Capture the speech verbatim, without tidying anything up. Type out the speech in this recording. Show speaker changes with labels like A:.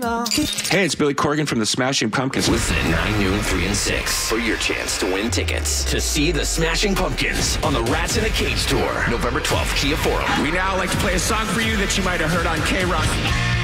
A: long.
B: Hey, it's Billy Corgan from the Smashing Pumpkins.
C: Listen at nine, noon, three, and six for your chance to win tickets to see the Smashing Pumpkins on the Rats in a Cage tour, November twelfth, Kia Forum.
D: We now like to play a song for you that you might have heard on K-Rock.